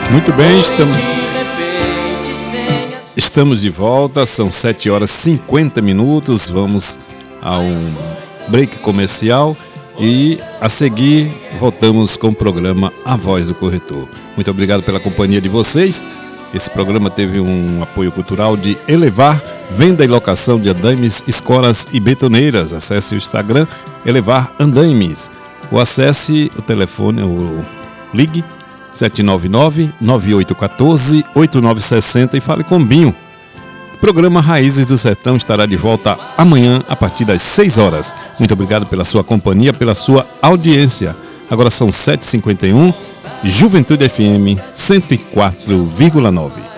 Muito bem, estamos de volta, são 7 horas e 50 minutos, vamos a um break comercial e a seguir voltamos com o programa A Voz do Corretor. Muito obrigado pela companhia de vocês. Esse programa teve um apoio cultural de Elevar, venda e locação de andaimes, escoras e betoneiras. Acesse o Instagram Elevar Andaimes ou acesse o telefone, ou ligue 799-9814-8960 e fale com Binho. O programa Raízes do Sertão estará de volta amanhã a partir das 6 horas. Muito obrigado pela sua companhia, pela sua audiência. Agora são 7h51, Juventude FM 104,9.